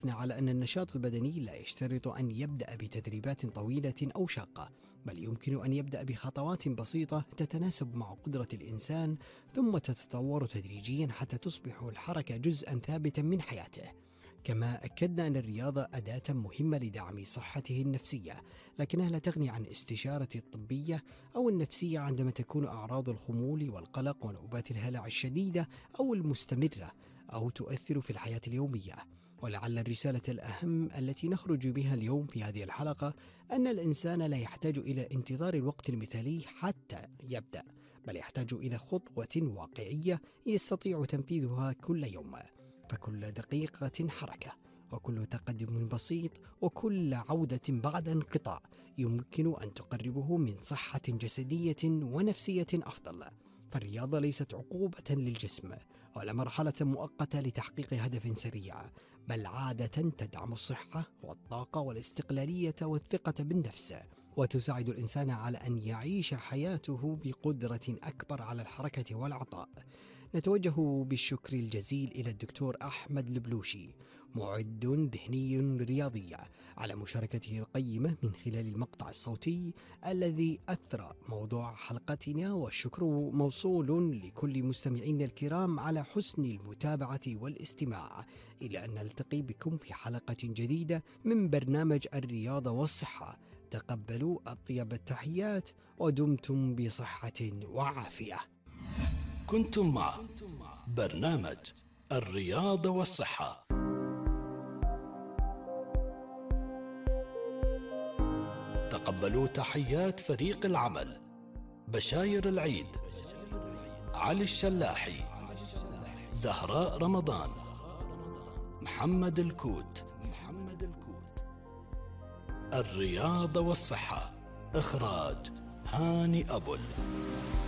اتفقنا على أن النشاط البدني لا يشترط أن يبدأ بتدريبات طويلة أو شاقة، بل يمكن أن يبدأ بخطوات بسيطة تتناسب مع قدرة الإنسان، ثم تتطور تدريجيا حتى تصبح الحركة جزءا ثابتا من حياته. كما أكدنا أن الرياضة أداة مهمة لدعم صحته النفسية، لكنها لا تغني عن استشارة الطبية أو النفسية عندما تكون أعراض الخمول والقلق ونوبات الهلع الشديدة أو المستمرة أو تؤثر في الحياة اليومية. ولعل الرسالة الأهم التي نخرج بها اليوم في هذه الحلقة أن الإنسان لا يحتاج إلى انتظار الوقت المثالي حتى يبدأ، بل يحتاج إلى خطوة واقعية يستطيع تنفيذها كل يوم. فكل دقيقة حركة، وكل تقدم بسيط، وكل عودة بعد انقطاع يمكن أن تقربه من صحة جسدية ونفسية أفضل. فالرياضة ليست عقوبة للجسم ولا مرحلة مؤقتة لتحقيق هدف سريع، بل عادة تدعم الصحة والطاقة والاستقلالية والثقة بالنفس، وتساعد الإنسان على أن يعيش حياته بقدرة أكبر على الحركة والعطاء. نتوجه بالشكر الجزيل إلى الدكتور أحمد البلوشي، معد ذهني رياضي، على مشاركته القيمة من خلال المقطع الصوتي الذي أثرى موضوع حلقتنا. والشكر موصول لكل مستمعين الكرام على حسن المتابعة والاستماع. إلى أن نلتقي بكم في حلقة جديدة من برنامج الرياضة والصحة. تقبلوا أطيب التحيات ودمتم بصحة وعافية. كنتم مع برنامج الرياضة والصحة. تقبلوا تحيات فريق العمل: بشاير العيد، علي الشلاحي، زهراء رمضان، محمد الكوت. الرياضة والصحة، إخراج هاني أبل.